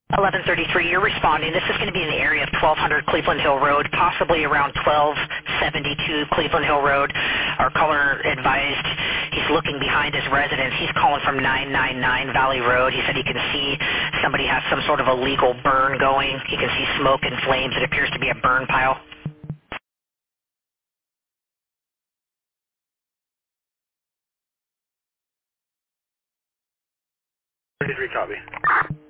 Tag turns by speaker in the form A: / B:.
A: 1133, you're responding. This is going to be in the area of 1200 Cleveland Hill Road, possibly around 1272 Cleveland Hill Road. Our caller advised he's looking behind his residence. He's calling from 999 Valley Road. He said he can see somebody has some sort of illegal burn going. He can see smoke and flames. It appears to be a burn pile.
B: 33 copy.